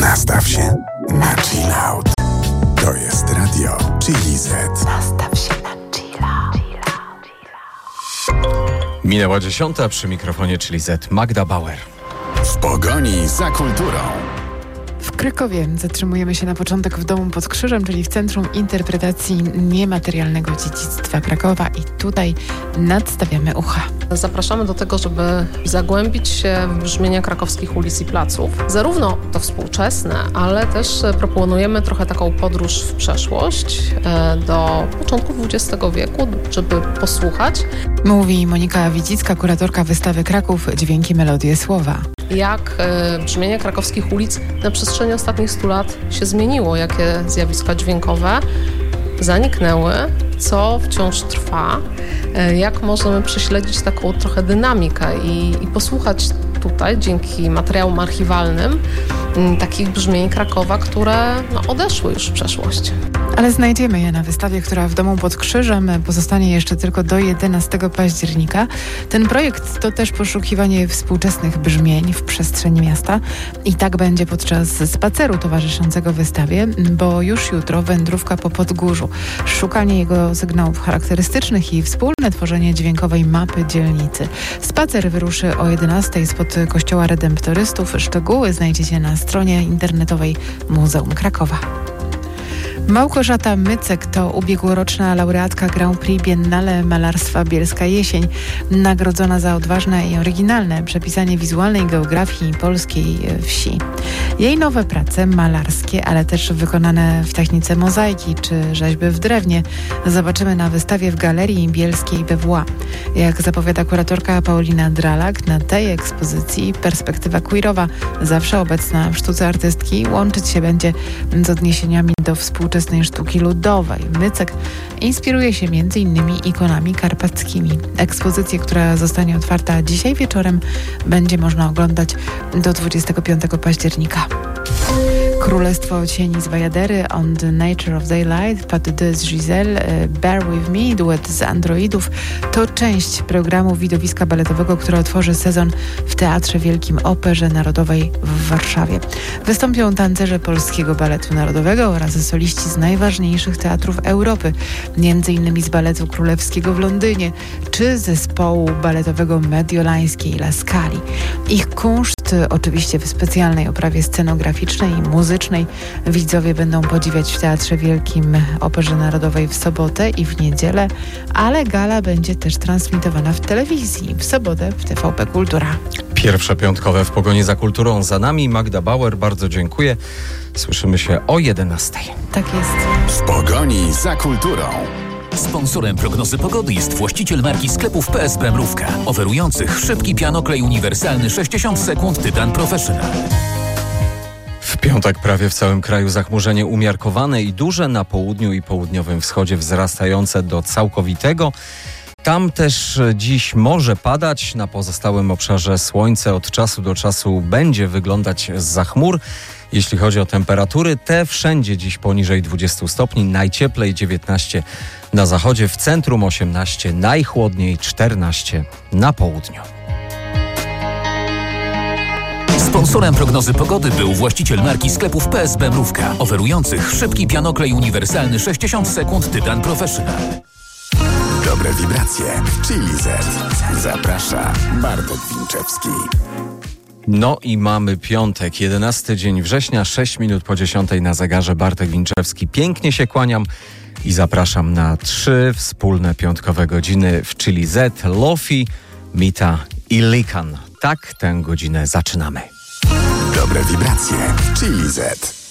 Nastaw się na chill out. To jest radio Chili Z. Nastaw się na chilla. Minęła 10, przy mikrofonie Chili Z Magda Bauer. W pogoni za kulturą. W Krakowie zatrzymujemy się na początek w Domu pod Krzyżem, czyli w Centrum Interpretacji Niematerialnego Dziedzictwa Krakowa, i tutaj nadstawiamy ucha. Zapraszamy do tego, żeby zagłębić się w brzmienia krakowskich ulic i placów. Zarówno to współczesne, ale też proponujemy trochę taką podróż w przeszłość do początku XX wieku, żeby posłuchać, Mówi Monika Wicicka, kuratorka wystawy Kraków Dźwięki, melodie, słowa. jak brzmienie krakowskich ulic na przestrzeni ostatnich 100 lat się zmieniło, jakie zjawiska dźwiękowe zaniknęły, co wciąż trwa, jak możemy prześledzić taką trochę dynamikę i posłuchać tutaj dzięki materiałom archiwalnym takich brzmień Krakowa, które odeszły już w przeszłość. Ale znajdziemy je na wystawie, która w Domu pod Krzyżem pozostanie jeszcze tylko do 11 października. Ten projekt to też poszukiwanie współczesnych brzmień w przestrzeni miasta. I tak będzie podczas spaceru towarzyszącego wystawie, bo już jutro wędrówka po Podgórzu, szukanie jego sygnałów charakterystycznych i wspólne tworzenie dźwiękowej mapy dzielnicy. Spacer wyruszy o 11 spod Kościoła Redemptorystów. Szczegóły znajdziecie na stronie internetowej Muzeum Krakowa. Małgorzata Mycek to ubiegłoroczna laureatka Grand Prix Biennale Malarstwa Bielska Jesień, nagrodzona za odważne i oryginalne przepisanie wizualnej geografii polskiej wsi. Jej nowe prace malarskie, ale też wykonane w technice mozaiki czy rzeźby w drewnie, zobaczymy na wystawie w Galerii Bielskiej BWA. Jak zapowiada kuratorka Paulina Dralak, na tej ekspozycji perspektywa queerowa, zawsze obecna w sztuce artystki, łączyć się będzie z odniesieniami do współczesnej sztuki ludowej. Mycek inspiruje się m.in. ikonami karpackimi. Ekspozycję, która zostanie otwarta dzisiaj wieczorem, będzie można oglądać do 25 października. Królestwo cieni z Bajadery, On the Nature of Daylight, Pas de deux Giselle, Bear With Me, duet z Androidów, to część programu widowiska baletowego, które otworzy sezon w Teatrze Wielkim Operze Narodowej w Warszawie. Wystąpią tancerze Polskiego Baletu Narodowego oraz soliści z najważniejszych teatrów Europy, m.in. z Baletu Królewskiego w Londynie, czy zespołu baletowego Mediolańskiej La Scali. Ich kunszt, oczywiście w specjalnej oprawie scenograficznej i muzycznej, widzowie będą podziwiać w Teatrze Wielkim Operze Narodowej w sobotę i w niedzielę, ale gala będzie też transmitowana w telewizji w sobotę w TVP Kultura. Pierwsze piątkowe w pogoni za kulturą za nami. Magda Bauer, bardzo dziękuję. Słyszymy się o 11. Tak jest. W pogoni za kulturą. Sponsorem prognozy pogody jest właściciel marki sklepów PSP Mrówka, oferujących szybki pianoklej uniwersalny 60 sekund Tytan Professional. W piątek prawie w całym kraju zachmurzenie umiarkowane i duże, na południu i południowym wschodzie wzrastające do całkowitego. Tam też dziś może padać, na pozostałym obszarze słońce od czasu do czasu będzie wyglądać zza chmur. Jeśli chodzi o temperatury, te wszędzie dziś poniżej 20 stopni, najcieplej 19 na zachodzie, w centrum 18, najchłodniej 14 na południu. Sponsorem prognozy pogody był właściciel marki sklepów PSB Mrówka, oferujących szybki pianoklej uniwersalny 60 sekund Tytan Professional. Dobre wibracje w Chili Z. Zaprasza Bartek Winczewski. No i mamy piątek, 11 dzień września, 6 minut po 10 na zegarze. Bartek Winczewski. Pięknie się kłaniam i zapraszam na 3 wspólne piątkowe godziny w Chili Z. Lofi, Mita i Likan. Tak tę godzinę zaczynamy. Dobre wibracje w Chili Z.